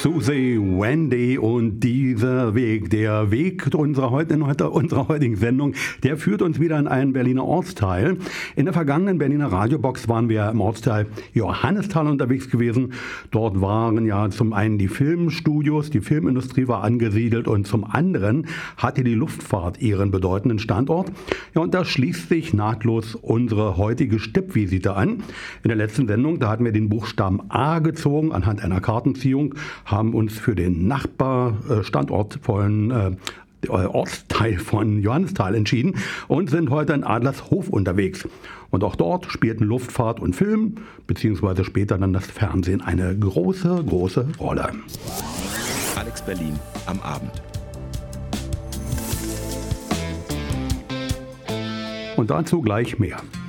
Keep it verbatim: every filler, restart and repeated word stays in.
Susie, Wendy und dieser Weg, der Weg unserer, heute, unserer heutigen Sendung, der führt uns wieder in einen Berliner Ortsteil. In der vergangenen Berliner Radiobox waren wir im Ortsteil Johannisthal unterwegs gewesen. Dort waren ja zum einen die Filmstudios, die Filmindustrie war angesiedelt und zum anderen hatte die Luftfahrt ihren bedeutenden Standort. Ja, und da schließt sich nahtlos unsere heutige Stippvisite an. In der letzten Sendung, da hatten wir den Buchstaben A gezogen anhand einer Kartenziehung, haben uns für den Nachbarstandort von äh, Ortsteil von Johannisthal entschieden und sind heute in Adlershof unterwegs. Und auch dort spielten Luftfahrt und Film, beziehungsweise später dann das Fernsehen, eine große, große Rolle. Alex Berlin am Abend. Und dazu gleich mehr.